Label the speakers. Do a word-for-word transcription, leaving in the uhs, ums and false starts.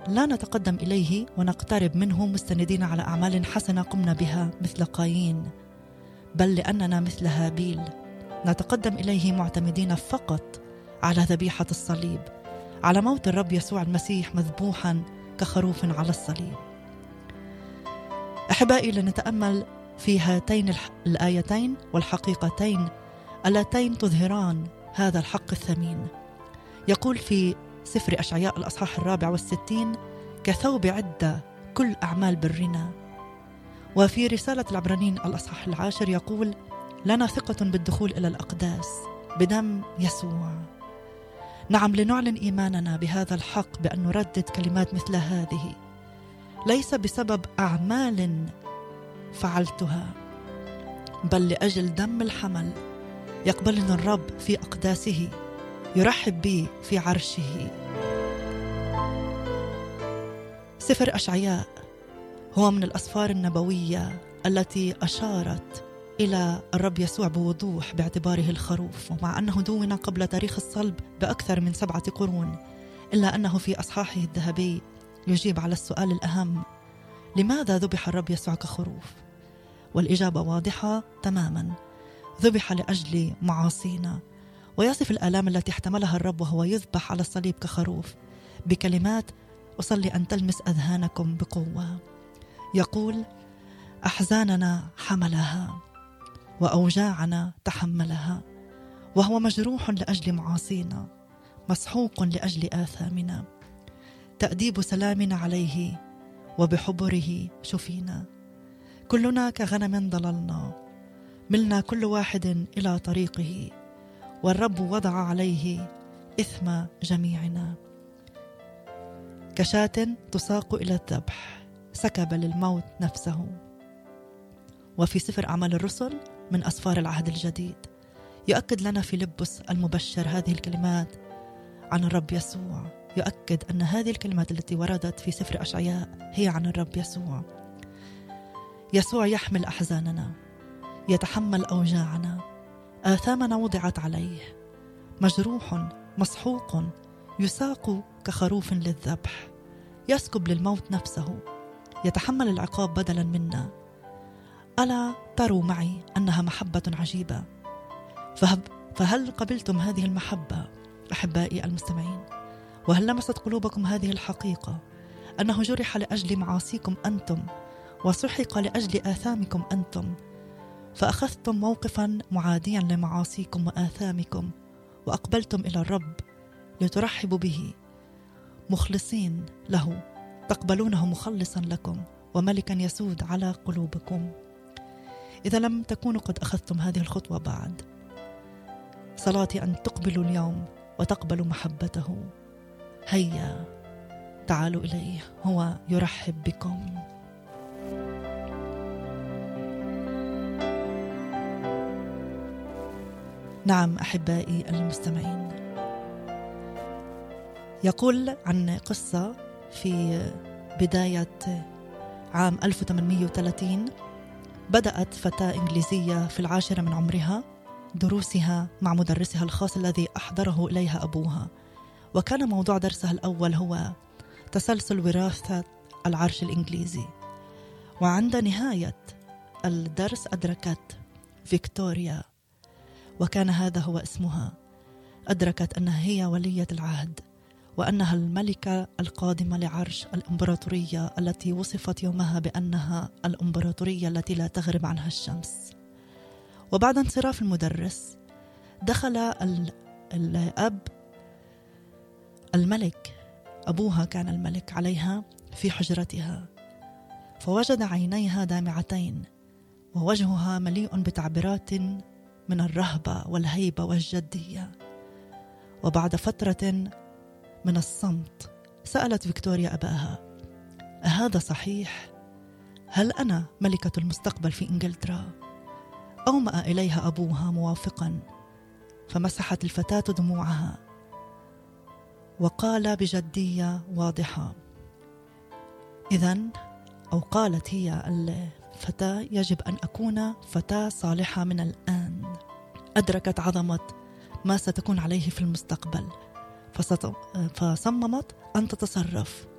Speaker 1: لا نتقدم إليه ونقترب منه مستندين على أعمال حسنة قمنا بها مثل قايين، بل لأننا مثل هابيل نتقدم إليه معتمدين فقط على ذبيحة الصليب، على موت الرب يسوع المسيح مذبوحا كخروف على الصليب. أحبائي، لنتأمل في هاتين الآيتين والحقيقتين اللتين تظهران هذا الحق الثمين. يقول في سفر أشعياء الأصحاح الرابع والستين: كثوب عدة كل أعمال برنا. وفي رسالة العبرانيين الأصحاح العاشر يقول: لنا ثقة بالدخول إلى الأقداس بدم يسوع. نعم، لنعلن إيماننا بهذا الحق بأن نردد كلمات مثل هذه ليس بسبب أعمال فعلتها، بل لأجل دم الحمل يقبلنا الرب في أقداسه، يرحب بي في عرشه. سفر أشعياء هو من الأسفار النبوية التي أشارت إلى الرب يسوع بوضوح باعتباره الخروف، ومع أنه دون قبل تاريخ الصلب بأكثر من سبعة قرون، إلا أنه في أصحاحه الذهبي يجيب على السؤال الأهم: لماذا ذبح الرب يسوع كخروف؟ والإجابة واضحة تماما: ذبح لأجل معاصينا. ويصف الآلام التي احتملها الرب وهو يذبح على الصليب كخروف بكلمات: أصلي أن تلمس أذهانكم بقوة. يقول: أحزاننا حملها وأوجاعنا تحملها، وهو مجروح لأجل معاصينا، مسحوق لأجل آثامنا، تأديب سلامنا عليه وبحبره شفينا. كلنا كغنم ضللنا، ملنا كل واحد إلى طريقه، والرب وضع عليه إثم جميعنا. كشاة تساق إلى الذبح سكب للموت نفسه. وفي سفر أعمال الرسل من أسفار العهد الجديد يؤكد لنا فيلبس المبشر هذه الكلمات عن الرب يسوع، يؤكد أن هذه الكلمات التي وردت في سفر أشعياء هي عن الرب يسوع. يسوع يحمل أحزاننا، يتحمل أوجاعنا، آثامنا وضعت عليه، مجروح مسحوق، يساق كخروف للذبح، يسكب للموت نفسه، يتحمل العقاب بدلا منا. ألا تروا معي أنها محبة عجيبة؟ فهل قبلتم هذه المحبة أحبائي المستمعين؟ وهل لمست قلوبكم هذه الحقيقة أنه جرح لأجل معاصيكم أنتم، وسحق لأجل آثامكم أنتم، فأخذتم موقفا معاديا لمعاصيكم وآثامكم، وأقبلتم إلى الرب لترحبوا به مخلصين له، تقبلونه مخلصا لكم وملكا يسود على قلوبكم. إذا لم تكونوا قد أخذتم هذه الخطوة بعد، صلاتي أن تقبلوا اليوم وتقبلوا محبته. هيا تعالوا إليه، هو يرحب بكم. نعم أحبائي المستمعين، يقول عن قصة في بداية عام ألف وثمانمئة وثلاثين. بدأت فتاة إنجليزية في العاشرة من عمرها دروسها مع مدرسها الخاص الذي أحضره إليها أبوها، وكان موضوع درسها الأول هو تسلسل وراثة العرش الإنجليزي. وعند نهاية الدرس أدركت فيكتوريا، وكان هذا هو اسمها، أدركت أنها هي ولية العهد، وأنها الملكة القادمة لعرش الإمبراطورية التي وصفت يومها بأنها الإمبراطورية التي لا تغرب عنها الشمس. وبعد انصراف المدرس دخل الأب الملك، أبوها كان الملك عليها، في حجرتها، فوجد عينيها دامعتين ووجهها مليء بتعبيرات من الرهبة والهيبة والجدية. وبعد فترة من الصمت سألت فيكتوريا أباها: أهذا صحيح؟ هل أنا ملكة المستقبل في إنجلترا؟ أومأ إليها أبوها موافقا، فمسحت الفتاة دموعها وقال بجدية واضحة: إذن، أو قالت هي الفتاة، يجب أن أكون فتاة صالحة من الآن. أدركت عظمة ما ستكون عليه في المستقبل، فصممت أن تتصرف